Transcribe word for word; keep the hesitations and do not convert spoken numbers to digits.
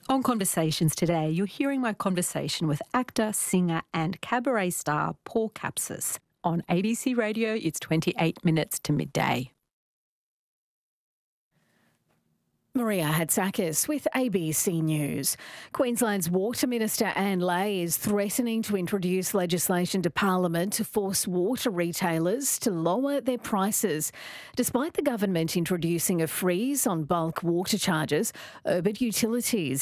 On Conversations today, you're hearing my conversation with actor, singer and cabaret star Paul Capsis. On A B C Radio, it's twenty-eight minutes to midday. Maria Hatzakis with A B C News. Queensland's Water Minister Anne Ley is threatening to introduce legislation to Parliament to force water retailers to lower their prices. Despite the government introducing a freeze on bulk water charges, urban utilities